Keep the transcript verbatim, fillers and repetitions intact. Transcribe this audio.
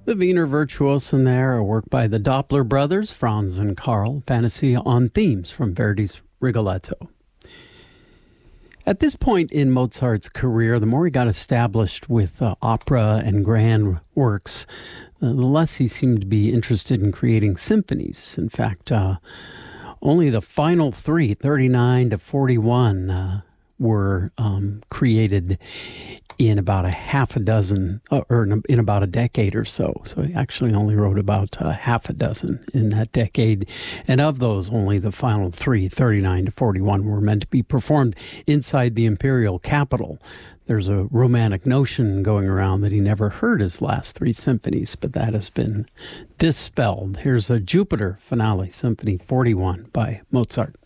The Wiener Virtuosen there, a work by the Doppler brothers, Franz and Karl, fantasy on themes from Verdi's Rigoletto. At this point in Mozart's career, the more he got established with uh, opera and grand works, uh, the less he seemed to be interested in creating symphonies. In fact, uh, only the final three, thirty-nine to forty-one, uh, were um, created in about a half a dozen, uh, or in about a decade or so. So he actually only wrote about uh, half a dozen in that decade. And of those, only the final three, thirty-nine to forty-one, were meant to be performed inside the imperial capital. There's a romantic notion going around that he never heard his last three symphonies, but that has been dispelled. Here's a Jupiter Finale, Symphony forty-one by Mozart.